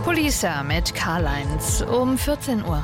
Kulisse mit Karl-Heinz um 14 Uhr.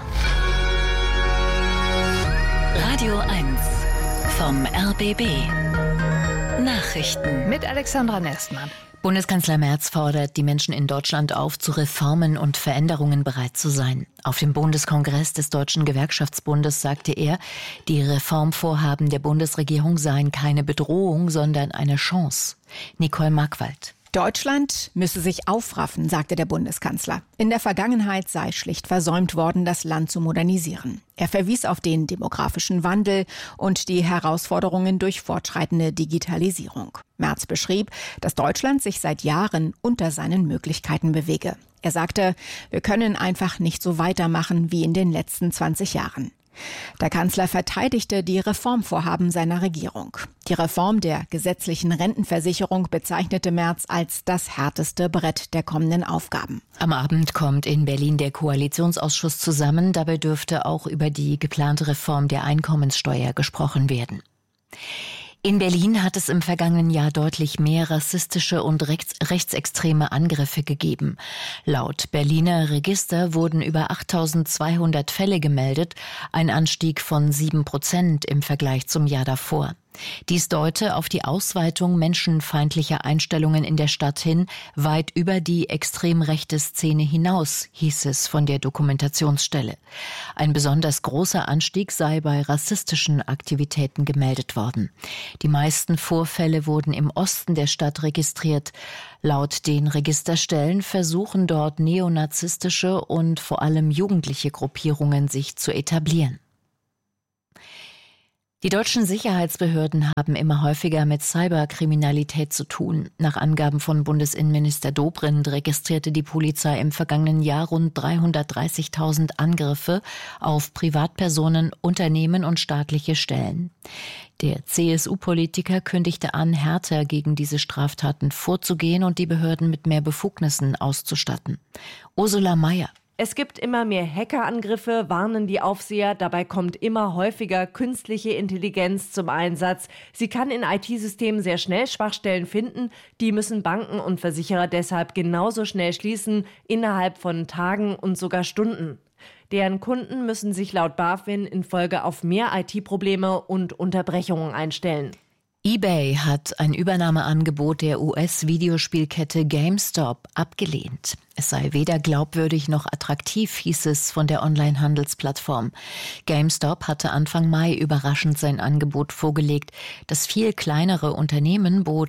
Radio 1 vom RBB. Nachrichten Mit Alexandra Nestmann. Bundeskanzler Merz fordert die Menschen in Deutschland auf, zu Reformen und Veränderungen bereit zu sein. Auf dem Bundeskongress des Deutschen Gewerkschaftsbundes sagte er, die Reformvorhaben der Bundesregierung seien keine Bedrohung, sondern eine Chance. Nicole Markwald. Deutschland müsse sich aufraffen, sagte der Bundeskanzler. In der Vergangenheit sei schlicht versäumt worden, das Land zu modernisieren. Er verwies auf den demografischen Wandel und die Herausforderungen durch fortschreitende Digitalisierung. Merz beschrieb, dass Deutschland sich seit Jahren unter seinen Möglichkeiten bewege. Er sagte, wir können einfach nicht so weitermachen wie in den letzten 20 Jahren. Der Kanzler verteidigte die Reformvorhaben seiner Regierung. Die Reform der gesetzlichen Rentenversicherung bezeichnete Merz als das härteste Brett der kommenden Aufgaben. Am Abend kommt in Berlin der Koalitionsausschuss zusammen. Dabei dürfte auch über die geplante Reform der Einkommenssteuer gesprochen werden. In Berlin hat es im vergangenen Jahr deutlich mehr rassistische und rechtsextreme Angriffe gegeben. Laut Berliner Register wurden über 8.200 Fälle gemeldet, ein Anstieg von 7% im Vergleich zum Jahr davor. Dies deute auf die Ausweitung menschenfeindlicher Einstellungen in der Stadt hin, weit über die extrem rechte Szene hinaus, hieß es von der Dokumentationsstelle. Ein besonders großer Anstieg sei bei rassistischen Aktivitäten gemeldet worden. Die meisten Vorfälle wurden im Osten der Stadt registriert. Laut den Registerstellen versuchen dort neonazistische und vor allem jugendliche Gruppierungen sich zu etablieren. Die deutschen Sicherheitsbehörden haben immer häufiger mit Cyberkriminalität zu tun. Nach Angaben von Bundesinnenminister Dobrindt registrierte die Polizei im vergangenen Jahr rund 330.000 Angriffe auf Privatpersonen, Unternehmen und staatliche Stellen. Der CSU-Politiker kündigte an, härter gegen diese Straftaten vorzugehen und die Behörden mit mehr Befugnissen auszustatten. Ursula Mayer. Es gibt immer mehr Hackerangriffe, warnen die Aufseher. Dabei kommt immer häufiger künstliche Intelligenz zum Einsatz. Sie kann in IT-Systemen sehr schnell Schwachstellen finden. Die müssen Banken und Versicherer deshalb genauso schnell schließen, innerhalb von Tagen und sogar Stunden. Deren Kunden müssen sich laut BaFin in Folge auf mehr IT-Probleme und Unterbrechungen einstellen. eBay hat ein Übernahmeangebot der US-Videospielkette GameStop abgelehnt. Es sei weder glaubwürdig noch attraktiv, hieß es von der Online-Handelsplattform. GameStop hatte Anfang Mai überraschend sein Angebot vorgelegt. Das viel kleinere Unternehmen bot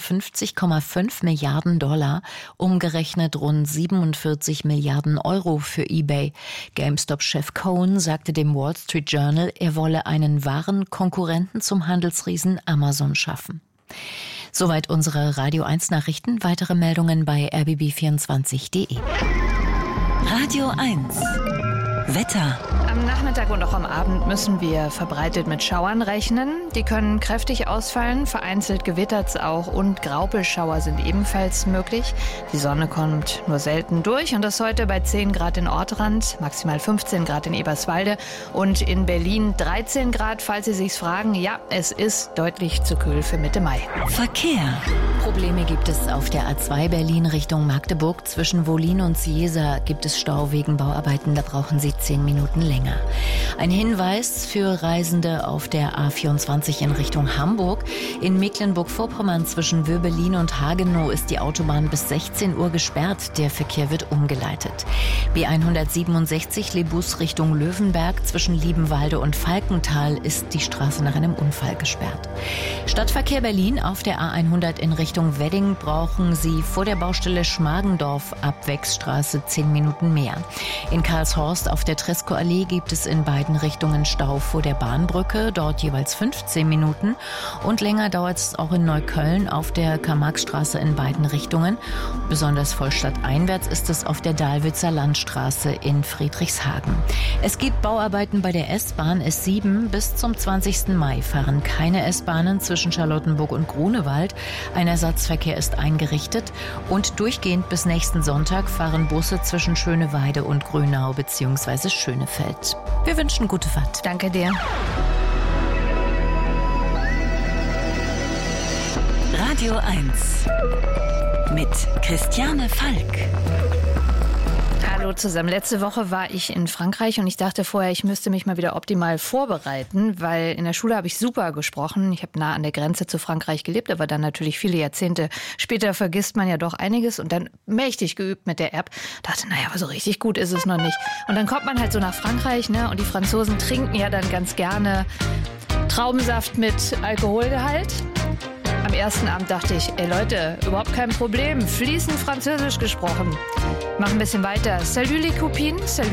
55,5 Milliarden $, umgerechnet rund 47 Milliarden Euro für eBay. GameStop-Chef Cohen sagte dem Wall Street Journal, er wolle einen wahren Konkurrenten zum Handelsriesen Amazon schaffen. Soweit unsere Radio 1 Nachrichten. Weitere Meldungen bei rbb24.de. Radio 1 Wetter. Am Nachmittag und auch am Abend müssen wir verbreitet mit Schauern rechnen. Die können kräftig ausfallen, vereinzelt gewittert es auch und Graupelschauer sind ebenfalls möglich. Die Sonne kommt nur selten durch und das heute bei 10 Grad in Ortrand, maximal 15 Grad in Eberswalde und in Berlin 13 Grad, falls Sie sich's fragen. Ja, es ist deutlich zu kühl für Mitte Mai. Verkehr. Probleme gibt es auf der A2 Berlin Richtung Magdeburg. Zwischen Wollin und Ciesa gibt es Stau wegen Bauarbeiten. Da brauchen Sie 10 Minuten länger. Ein Hinweis für Reisende auf der A24 in Richtung Hamburg. In Mecklenburg-Vorpommern zwischen Wöbelin und Hagenow ist die Autobahn bis 16 Uhr gesperrt. Der Verkehr wird umgeleitet. B167 Lebus Richtung Löwenberg zwischen Liebenwalde und Falkenthal ist die Straße nach einem Unfall gesperrt. Stadtverkehr Berlin auf der A100 in Richtung Wedding brauchen Sie vor der Baustelle Schmargendorf ab Wechsstraße 10 Minuten mehr. In Karlshorst auf der Tresco-Allee gibt es in beiden Richtungen Stau vor der Bahnbrücke, dort jeweils 15 Minuten. Und länger dauert es auch in Neukölln auf der Karl-Marx-Straße in beiden Richtungen. Besonders voll stadteinwärts ist es auf der Dahlwitzer Landstraße in Friedrichshagen. Es gibt Bauarbeiten bei der S-Bahn S7. Bis zum 20. Mai fahren keine S-Bahnen zwischen Charlottenburg und Grunewald. Ein Ersatzverkehr ist eingerichtet und durchgehend bis nächsten Sonntag fahren Busse zwischen Schöneweide und Grünau bzw. Schönefeld. Wir wünschen gute Fahrt. Danke dir. Radio 1 mit Christiane Falk. Hallo zusammen. Letzte Woche war ich in Frankreich und ich dachte vorher, ich müsste mich mal wieder optimal vorbereiten, weil in der Schule habe ich super gesprochen. Ich habe nah an der Grenze zu Frankreich gelebt, aber dann natürlich viele Jahrzehnte später vergisst man ja doch einiges und dann mächtig geübt mit der App. Dachte, naja, aber so richtig gut ist es noch nicht. Und dann kommt man halt so nach Frankreich, ne? Und die Franzosen trinken ja dann ganz gerne Traubensaft mit Alkoholgehalt. Am ersten Abend dachte ich, ey Leute, überhaupt kein Problem, fließend Französisch gesprochen. Mach ein bisschen weiter. Salut les copines, salut